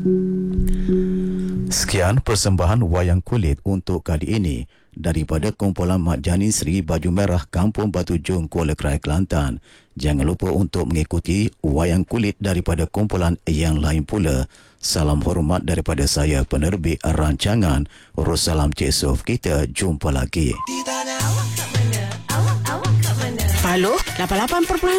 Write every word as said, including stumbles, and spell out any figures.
Sekian persembahan wayang kulit untuk kali ini daripada kumpulan Mat Jani Seri Baju Merah Kampung Batu Jong, Kuala Krai, Kelantan. Jangan lupa untuk mengikuti wayang kulit daripada kumpulan yang lain pula. Salam hormat daripada saya, penerbit rancangan. Russalam Cik Sof. Kita jumpa lagi. Halo, lapan puluh lapan perpuluhan